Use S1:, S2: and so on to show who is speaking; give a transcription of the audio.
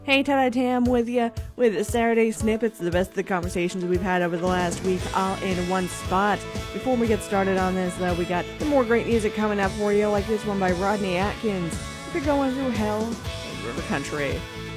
S1: Hey, Ted, Tam with you with Saturday Snippets, the best of the conversations we've had over the last week, all in one spot. Before we get started on this, though, we got some more great music coming up for you, like this one by Rodney Atkins. If you're going through hell in River Country.